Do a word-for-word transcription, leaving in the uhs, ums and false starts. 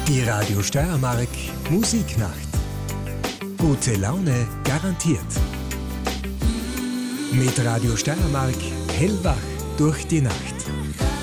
Die Radio Steiermark Musiknacht. Gute Laune garantiert. Mit Radio Steiermark hellwach durch die Nacht.